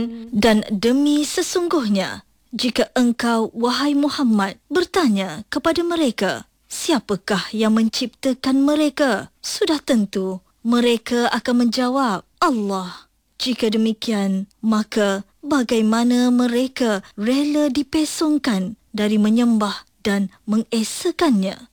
Dan demi sesungguhnya, jika engkau, wahai Muhammad, bertanya kepada mereka, siapakah yang menciptakan mereka? Sudah tentu mereka akan menjawab, Allah. Jika demikian, maka bagaimana mereka rela dipesongkan dari menyembah dan mengesakannya?